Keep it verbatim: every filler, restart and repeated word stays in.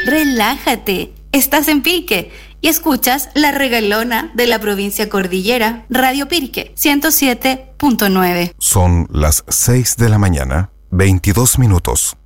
Relájate, estás en Pirque y escuchas La Regalona de la provincia Cordillera, Radio Pirque, ciento siete punto nueve. Son las seis de la mañana, veintidós minutos.